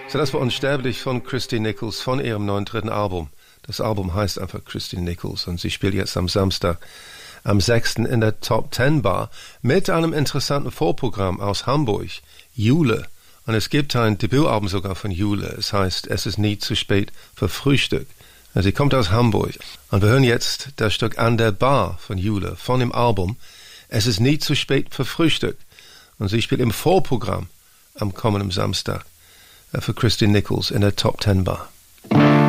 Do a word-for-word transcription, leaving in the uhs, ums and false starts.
So, das war Unsterblich von Christine Nichols von ihrem neuen dritten Album. Das Album heißt einfach Christine Nichols und sie spielt jetzt am Samstag, am sechsten in der Top Ten Bar mit einem interessanten Vorprogramm aus Hamburg, Jule. Und es gibt ein Debütalbum sogar von Jule. Es heißt, es ist nie zu spät für Frühstück. Und sie kommt aus Hamburg. Und wir hören jetzt das Stück An der Bar von Jule, von dem Album Es ist nie zu spät für Frühstück. Und sie spielt im Vorprogramm am kommenden Samstag für Christine Nichols in der Top Ten Bar.